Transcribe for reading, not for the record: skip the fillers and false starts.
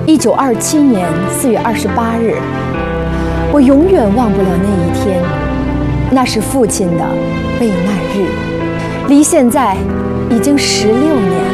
1927年4月28日，我永远忘不了那一天，那是父亲的备难日，离现在已经16年。